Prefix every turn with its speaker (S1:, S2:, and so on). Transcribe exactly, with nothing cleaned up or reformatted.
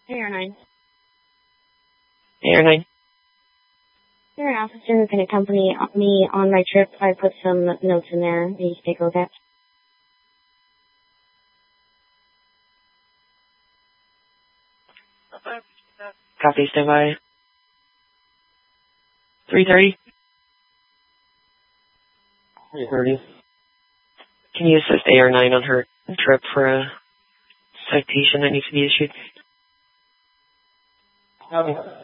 S1: A R nine.
S2: A R nine.
S1: You're an officer who can accompany me on my trip. I put some notes in there. You take a look at.
S2: Copy, stand by. three thirty. three thirty. Can you assist A R nine on her trip for a citation that needs to be issued?
S3: Copy.